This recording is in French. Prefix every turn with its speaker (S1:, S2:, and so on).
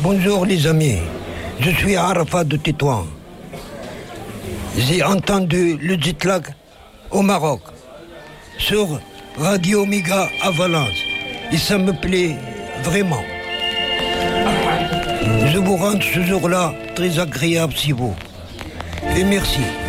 S1: Bonjour les amis, je suis Arafat de Tétouan. J'ai entendu le jet lag au Maroc sur Radio Méga à Valence et ça me plaît vraiment. Je vous rends ce jour-là très agréable si vous. Et merci.